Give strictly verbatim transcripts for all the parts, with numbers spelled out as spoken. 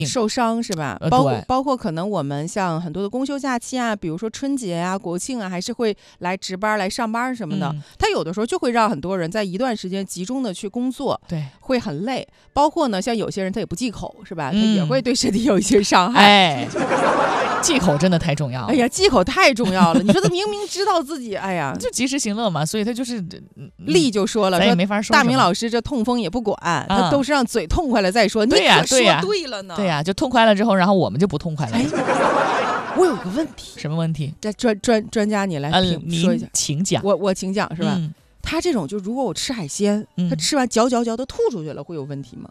受伤是吧？ 呃、 包括包括可能我们像很多的公休假期啊，比如说春节啊、国庆啊，还是会来值班、来上班什么的。嗯、他有的时候就会让很多人在一段时间集中的去工作， 对， 会很累。包括呢，像有些人他也不忌口，是吧？嗯、他也会对身体有一些伤害。 哎，忌口真的太重要了。 哎呀，忌口太重要了。你说他明明知道自己，哎呀， 就及时行乐嘛，所以他就是力就说了， 咱也没法说。 大明老师这痛风也不管，嗯、他都是让嘴痛快了再说。 对呀， 对呀，对了呢。 对呀，就痛快了之后，然后我们就不痛快了。 哎，我有个问题， 什么问题？ 这专专专家你来评、呃、说一下， 请讲。 我我请讲是吧？ 嗯、 他这种就如果我吃海鲜， 嗯、 他吃完嚼嚼嚼的吐出去了，会有问题吗？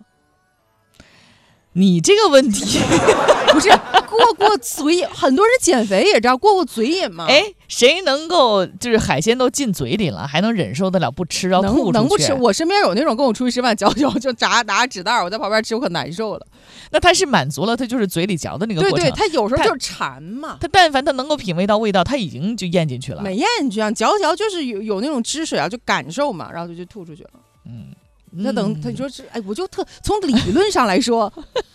你这个问题不是过过嘴瘾，很多人减肥也知道过过嘴瘾嘛。 哎，谁能够就是海鲜都进嘴里了，还能忍受得了不吃要吐出去？ 能能不吃？我身边有那种跟我出去吃饭嚼嚼就炸拿纸袋，我在旁边吃我可难受了。 那他是满足了他就是嘴里嚼的那个过程。 对对，他有时候就是馋嘛。 他但凡他能够品味到味道，他已经就咽进去了。 没咽进去啊，嚼嚼就是有有那种汁水啊，就感受嘛，然后就就吐出去了。嗯。他等他说是哎，我就特从理论上来说，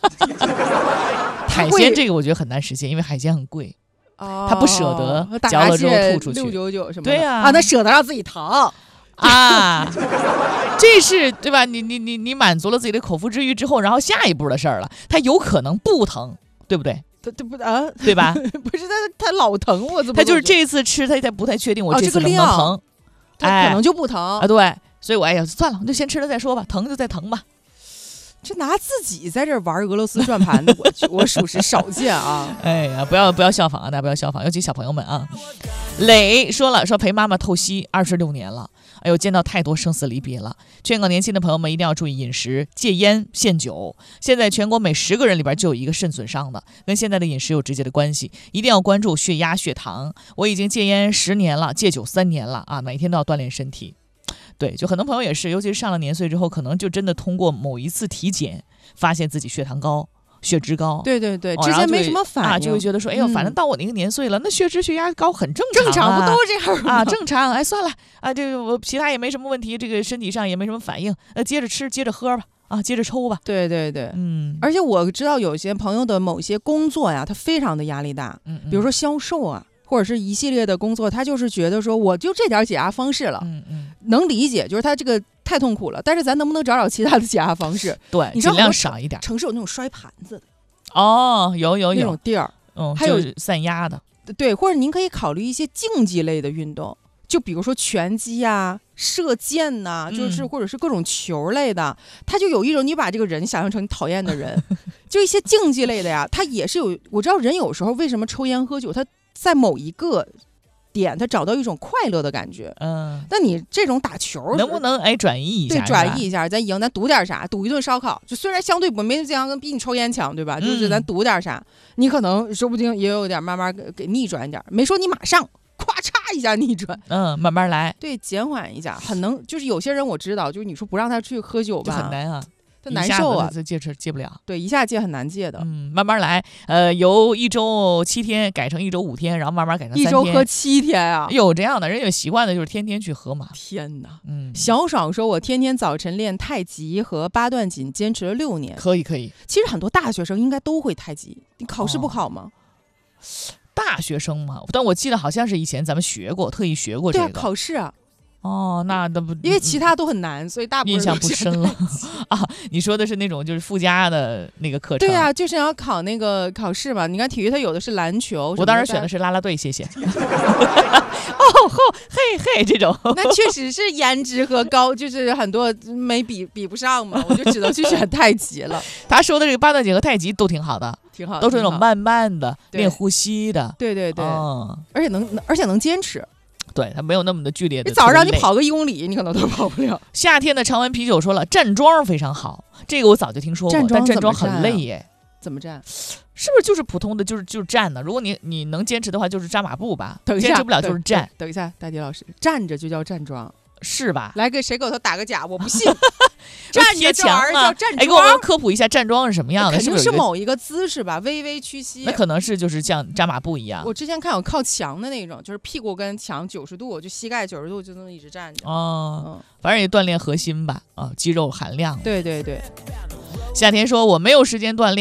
海鲜这个我觉得很难实现，因为海鲜很贵， 哦、 他不舍得嚼了之后吐出去， 六九九什么的。 对呀、 啊，啊，他舍得让自己疼啊，这是对吧？你你你你满足了自己的口腹之欲之后，然后下一步的事儿了，他有可能不疼，对不对？ 对对不啊， 对吧？ 不是他他老疼我怎么？ 他就是这一次吃他才不太确定，我这次能不能疼， 哦这个、他可能就不疼、 哎、啊，对。所以我哎呀，算了，我就先吃了再说吧，疼就再疼吧。 这拿自己在这玩俄罗斯转盘的，我我属实少见啊！ 哎呀，不要不要效仿啊，大家不要效仿，尤其小朋友们啊。磊说了，说陪妈妈透析二十六年了，哎呦，见到太多生死离别了。劝告年轻的朋友们一定要注意饮食，戒烟限酒。现在全国每十个人里边就有一个肾损伤的，跟现在的饮食有直接的关系。一定要关注血压、血糖。我已经戒烟十年了，戒酒三年了啊，每天都要锻炼身体。对，就很多朋友也是，尤其是上了年岁之后，可能就真的通过某一次体检，发现自己血糖高、血脂高。 对对对，之前没什么反应， 啊、就会觉得说，哎呦，反正到我那个年岁了，嗯、那血脂、血压高很正常、啊， 正常不都这样吗？ 啊，正常。哎，算了啊，这个我其他也没什么问题，这个身体上也没什么反应，那接着吃，接着喝吧，啊，接着抽吧。 对对对， 嗯。 而且我知道有些朋友的某些工作呀，他非常的压力大， 嗯嗯， 比如说销售啊。或者是一系列的工作，他就是觉得说，我就这点解压方式了， 嗯嗯， 能理解，就是他这个太痛苦了，但是咱能不能找找其他的解压方式？ 对， 你知道尽量少一点。 城市有那种摔盘子的， 哦，有有有那种地儿， 嗯， 还有就是散压的， 对，或者您可以考虑一些竞技类的运动，就比如说拳击啊、射箭呐、啊，就是或者是各种球类的，它就有一种你把这个人想象成你讨厌的人，就一些竞技类的呀，它也是有。我知道人有时候为什么抽烟喝酒，他在某一个点他找到一种快乐的感觉， 嗯， 那你这种打球能不能哎转移一下？ 对，转移一下，咱赢，咱赌点啥？赌一顿烧烤，就虽然相对不没健康，跟比你抽烟强，对吧？嗯、就是咱赌点啥，你可能说不定也有点慢慢给给逆转一点，没说你马上咵嚓一下逆转， 嗯，慢慢来， 对，减缓一下，很能，就是有些人我知道，就是你说不让他去喝酒吧， 就很难啊。 他难受啊， 这戒吃戒不了， 对，一下戒很难戒的。 嗯，慢慢来，呃，由一周七天改成一周五天，然后慢慢改成三天。 一周喝七天啊？ 有这样的人有习惯的，就是天天去喝嘛。 天哪， 嗯， 小爽说，我天天早晨练太极和八段锦，坚持了六年。 可以可以。 其实很多大学生应该都会太极，你考试不考吗？ 哦、大学生嘛，但我记得好像是以前咱们学过，特意学过这个。 对啊，考试啊。 哦，那那不因为其他都很难，嗯、所以大部分印象不深了啊。你说的是那种就是附加的那个课程？ 对啊，就是要考那个考试嘛。你看体育它有的是篮球， 我当时选的是啦啦队，谢谢。哦吼嘿嘿，这种那确实是颜值和高，就是很多没比比不上嘛，我就只能去选太极了。 他说的这个八段锦和太极都挺好的， 挺好， 都是那种慢慢的练呼吸的。 对对对， 哦、 而且能而且能坚持。 对，它没有那么的剧烈的。 你早上让你跑个一公里，你可能都跑不了。 夏天的常温啤酒说了，站桩非常好，这个我早就听说过， 站但站桩很累耶。 怎么站？ 是不是就是普通的，就是就是站呢？如果你你能坚持的话，就是扎马步吧。 等一下， 坚持不了就是站。 等一下，大迪老师，站着就叫站桩。 是吧？ 来给谁给我打个甲，我不信。站着这玩意儿叫站桩， 哎，给我们科普一下站桩是什么样的？ 肯定是某一个姿势吧，微微屈膝。 那可能是就是像扎马步一样。 我之前看有靠墙的那种，就是屁股跟墙九十度，就膝盖九十度，就这么一直站着。 哦，嗯、反正也锻炼核心吧，啊，肌肉含量。 对对对。 夏天说我没有时间锻炼，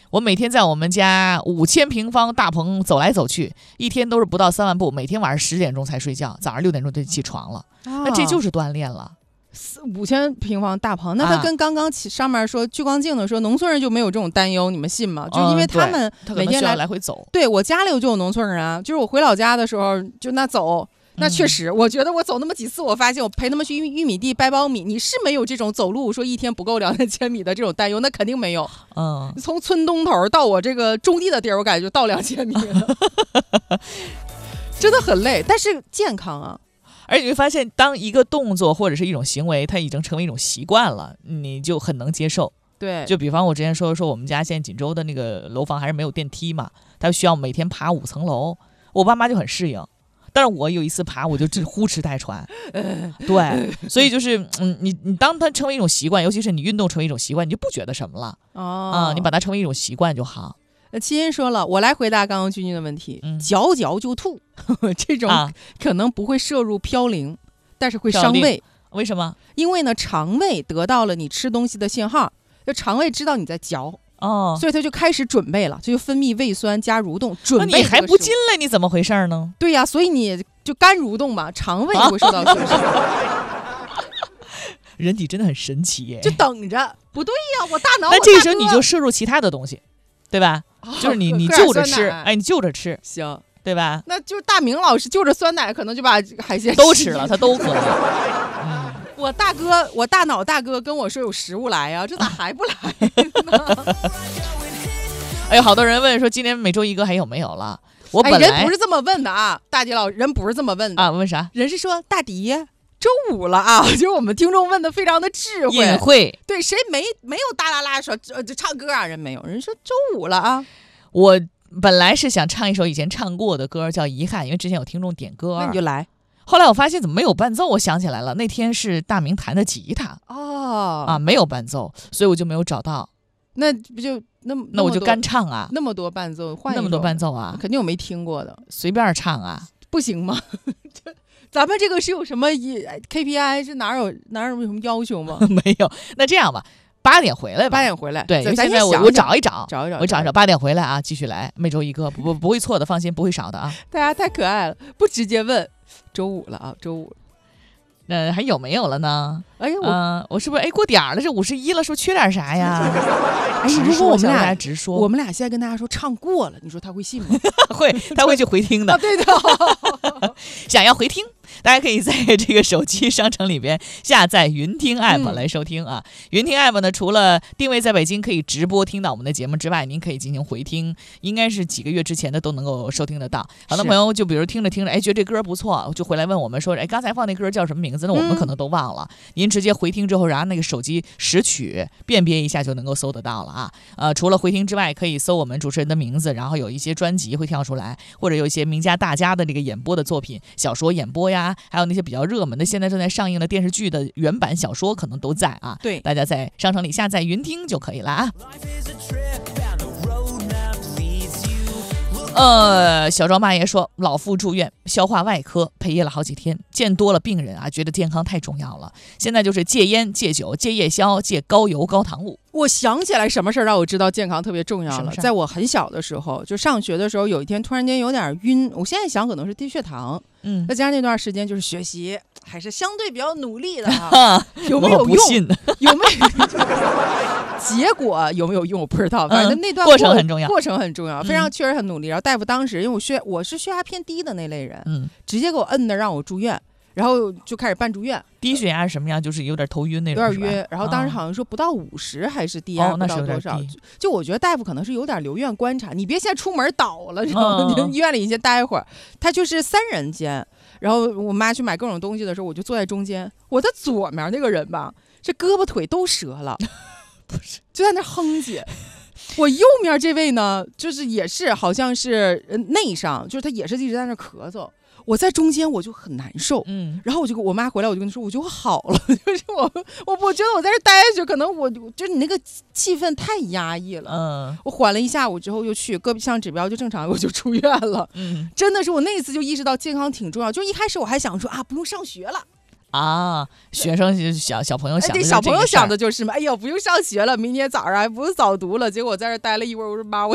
我每天在我们家五千平方大棚走来走去，一天都是不到三万步，每天晚上十点钟才睡觉，早上六点钟就起床了。啊、那这就是锻炼了。 五千平方大棚，那他跟刚刚上面说聚光镜的说，农村人就没有这种担忧，你们信吗？就因为他们每天来、 嗯、来回走。 对，我家里就有农村人啊，就是我回老家的时候，就那走，那确实，嗯、我觉得我走那么几次，我发现我陪他们去玉玉米地掰苞米，你是没有这种走路说一天不够两三千米的这种担忧，那肯定没有。嗯，从村东头到我这个种地的地儿，我感觉就到两千米了，真的很累，但是健康啊。 而你会发现，当一个动作或者是一种行为，它已经成为一种习惯了，你就很能接受。 对， 就比方我之前说说我们家现在锦州的那个楼房还是没有电梯嘛，它需要每天爬五层楼，我爸妈就很适应。但是我有一次爬，我就呼哧带喘。对，所以就是嗯，你你当它成为一种习惯，尤其是你运动成为一种习惯，你就不觉得什么了。哦，啊、嗯，你把它成为一种习惯就好。 那七音说了，我来回答刚刚君君的问题。嗯，嚼嚼就吐，这种可能不会摄入嘌呤，啊、但是会伤胃。 为什么？ 因为呢，肠胃得到了你吃东西的信号，就肠胃知道你在嚼。哦，所以他就开始准备了，就分泌胃酸加蠕动，准备。 你还不进来，你怎么回事呢？ 对呀、啊，所以你就干蠕动嘛，肠胃就会受到损伤。 人体真的很神奇耶， 就等着。不对呀，我大脑。 那这个时候你就摄入其他的东西，对吧？哦、就是你你就着吃，哎，你就着吃， 行， 对吧？ 那就是大明老师就着酸奶，可能就把海鲜都吃了，他都喝了。 嗯，我大哥，我大脑大哥跟我说有食物来呀、啊，这咋还不来呢？ 哎呦，好多人问说今年每周一歌还有没有了？我本来、 哎、人不是这么问的啊，大迪老人不是这么问的啊，问啥？ 人是说大迪周五了啊，就是我们听众问的非常的智慧， 隐晦。 对，谁没没有大啦啦说呃就唱歌啊？人没有，人说周五了啊。 我本来是想唱一首以前唱过的歌，叫《遗憾》，因为之前有听众点歌， 那你就来。 后来我发现怎么没有伴奏，我想起来了，那天是大明弹的吉他哦，啊，没有伴奏，所以我就没有找到。 那不就那么那我就干唱啊， 那么多伴奏，换那么多伴奏啊， 肯定我没听过的， 随便唱啊， 不行吗？咱们这个是有什么 K P I？ 是哪有哪有什么要求吗？ 没有。那这样吧，八点回来吧。 八点回来。 对，因为现在我我找一找，找一找，我找一找。八点回来啊，继续来，每周一个，不不不会错的，放心，不会少的啊。 大家太可爱了，不直接问，周五了啊，周五。 那、呃、还有没有了呢？ 哎呀，我、 呃、我是不是哎过点了？是五十一了，是不是缺点啥呀？ 哎，如果我们俩直说， 我们俩现在跟大家说唱过了，你说他会信吗？ 会，他会去回听的。 啊、对的。 想要回听，大家可以在这个手机商城里边下载云听 app 来收听啊。嗯、云听 app 呢，除了定位在北京可以直播听到我们的节目之外，您可以进行回听，应该是几个月之前的都能够收听得到。好多朋友就比如听着听着，哎，觉得这歌不错，就回来问我们说，哎，刚才放那歌叫什么名字？那我们可能都忘了。嗯、您直接回听之后，然后那个手机识曲辨别一下就能够搜得到了啊。呃，除了回听之外，可以搜我们主持人的名字，然后有一些专辑会跳出来，或者有一些名家大家的这个演播的作品、小说演播呀，还有那些比较热门的现在正在上映的电视剧的原版小说可能都在啊。 对， 大家在商城里下载云听就可以了啊。呃，小庄八爷说，老父住院，消化外科陪夜了好几天，见多了病人啊，觉得健康太重要了。现在就是戒烟、戒酒、戒夜宵、戒高油高糖物。 我想起来什么事儿让我知道健康特别重要了。在我很小的时候，就上学的时候，有一天突然间有点晕，我现在想可能是低血糖。嗯，再加上那段时间就是学习还是相对比较努力的啊，有没有用？有没有？结果有没有用我不知道，反正那段过程很重要， 过程很重要，非常确实很努力。然后大夫当时因为我血我是血压偏低的那类人，嗯，直接给我摁的让我住院。然后就开始办住院， 低血压是什么样？就是有点头晕那种， 有点晕。然后当时好像说不到五十还是低压不到多少，哦、就, 就我觉得大夫可能是有点留院观察，你别现在出门倒了，知道吗？嗯、医院里你先待一会儿。他就是三人间，然后我妈去买各种东西的时候，我就坐在中间。我的左面那个人吧，这胳膊腿都折了，不是就在那哼唧。我右面这位呢，就是也是好像是内伤，就是他也是一直在那咳嗽。我在中间我就很难受，嗯，然后我就跟我妈回来，我就跟她说，我觉得我好了，就是我我我觉得我在这待下去，可能我就是你那个气氛太压抑了，嗯，我缓了一下午之后又去各项指标就正常，我就出院了，嗯，真的是我那一次就意识到健康挺重要，就一开始我还想说啊不用上学了。 啊，学生小小朋友想的、 哎、对，小朋友想的就是嘛，哎呦，不用上学了，明天早上还不用早读了。结果在这待了一会儿，我说妈，我